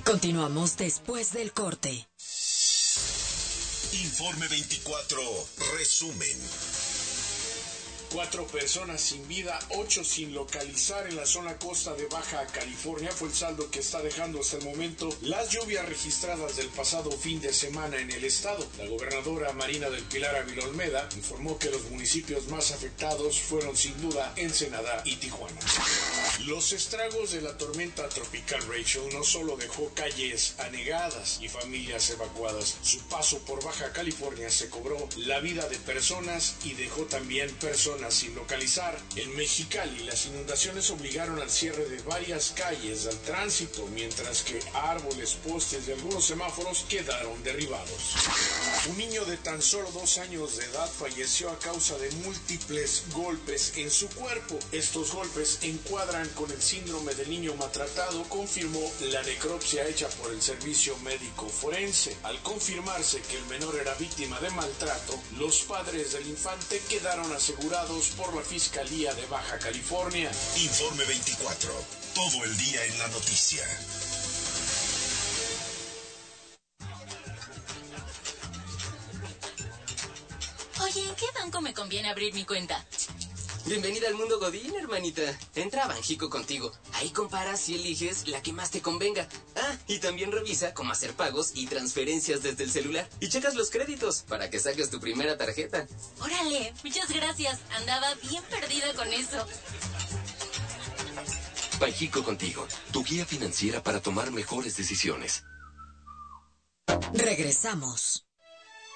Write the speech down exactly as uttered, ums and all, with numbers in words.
Continuamos después del corte. Informe veinticuatro, resumen. Cuatro personas sin vida, ocho sin localizar en la zona costa de Baja California fue el saldo que está dejando hasta el momento las lluvias registradas del pasado fin de semana en el estado. La gobernadora Marina del Pilar Ávila Olmeda informó que los municipios más afectados fueron sin duda Ensenada y Tijuana. Los estragos de la tormenta tropical Rachel no solo dejó calles anegadas y familias evacuadas, su paso por Baja California se cobró la vida de personas y dejó también personas sin localizar. En Mexicali, las inundaciones obligaron al cierre de varias calles al tránsito, mientras que árboles, postes y algunos semáforos quedaron derribados. Un niño de tan solo dos años de edad falleció a causa de múltiples golpes en su cuerpo. Estos golpes encuadran con el síndrome del niño maltratado, confirmó la necropsia hecha por el servicio médico forense. Al confirmarse que el menor era víctima de maltrato, los padres del infante quedaron asegurados por la Fiscalía de Baja California. Informe veinticuatro, todo el día en la noticia. Oye, ¿en qué banco me conviene abrir mi cuenta? Bienvenida al mundo Godín, hermanita. Entra a Banjico contigo. Ahí comparas y eliges la que más te convenga. Ah, y también revisa cómo hacer pagos y transferencias desde el celular. Y checas los créditos para que saques tu primera tarjeta. Órale, muchas gracias. Andaba bien perdida con eso. Banjico contigo, tu guía financiera para tomar mejores decisiones. Regresamos.